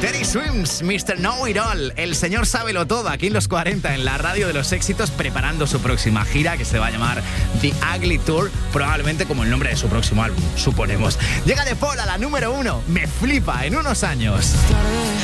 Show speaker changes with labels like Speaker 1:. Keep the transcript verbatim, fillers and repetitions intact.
Speaker 1: Teddy Swims, mister Know It All, el señor sábelo todo, aquí en los cuarenta, en la radio de los éxitos, preparando su próxima gira que se va a llamar The Ugly Tour, probablemente como el nombre de su próximo álbum, suponemos. Llega de Paul a la número uno, me flipa en unos años.